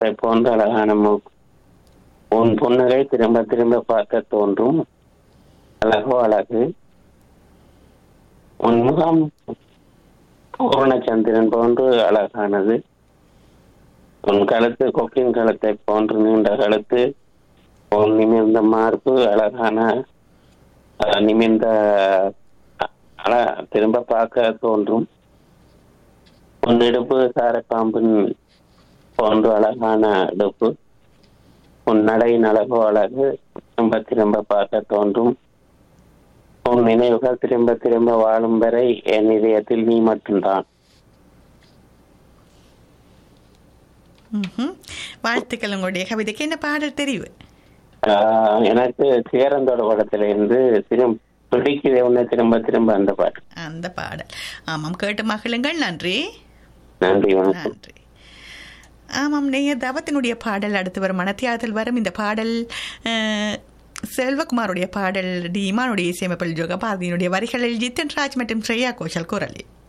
போன்ற அழகான உன் புன்னகை திரும்ப திரும்ப பார்க்க தோன்றும் அழகோ அழகு. உன் முகம் பூர்ணச்சந்திரன் போன்று அழகானது. உன் கழுத்து கொக்கின் கழுத்தை போன்று நீண்ட கழுத்து. உன் நிமிர்ந்த மார்பு அழகான நிமிர்ந்த திரும்ப பார்க்க தோன்றும். உன் இடுப்பு சாரப்பாம்பின் போன்று அழகான இடுப்பு. உன் நடையின் அழகோ அழகு திரும்ப திரும்ப பார்க்க தோன்றும். உன் நினைவுகள் திரும்ப திரும்ப வாழும் வரை என் இதயத்தில் நீ மட்டும்தான். வாழ்த்துக்கள். உங்களுடைய கவிதைக்கு என்ன பாடல் தெரிவு? எனக்கு சேரந்தோட படத்துல இருந்து பிடிக்குது உன்னை திரும்ப திரும்ப அந்த பாடல். ஆமாம், கேட்டு மகிழுங்கள். நன்றி. நன்றி. நன்றி. ஆமாம், நேயர் தவத்தினுடைய பாடல் அடுத்து வரும் மனத்தியாதல் வரும். இந்த பாடல் செல்வகுமாருடைய பாடல், டி இமானுடைய இசையமைப்பில் ஜோகபாரதியினுடைய வரிகளில் ஜித்தன் ராஜ் மற்றும் ஸ்ரேயா கோஷல் குரலில்.